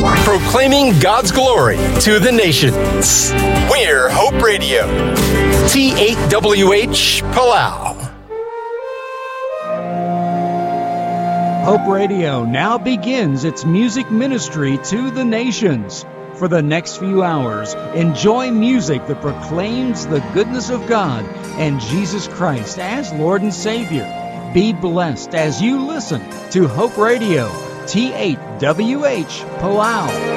proclaiming God's glory to the nations. We're Hope Radio. T8WH Palau. Hope Radio now begins its music ministry to the nations. For the next few hours, enjoy music that proclaims the goodness of God and Jesus Christ as Lord and Savior. Be blessed as you listen to Hope Radio, T8WH Palau.